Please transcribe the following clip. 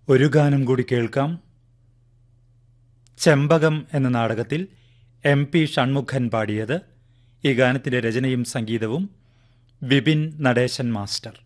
ഒരു ഗാനം കൂടി കേൾക്കാം. ചെമ്പകം എന്ന നാടകത്തിൽ MP ഷൺമുഖൻ പാടിയത്. ഈ ഗാനത്തിൻ്റെ രചനയും സംഗീതവും വിപിൻ നടേശൻ മാസ്റ്റർ.